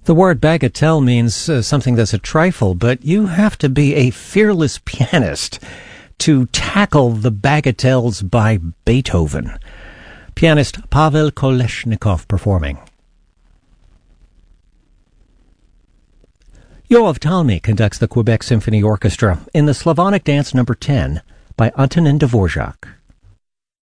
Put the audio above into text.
The word bagatelle means something that's a trifle, but you have to be a fearless pianist to tackle the bagatelles by Beethoven. Pianist Pavel Kolesnikov performing. Yoav Talmy conducts the Quebec Symphony Orchestra in the Slavonic Dance No. 10 by Antonin Dvorak.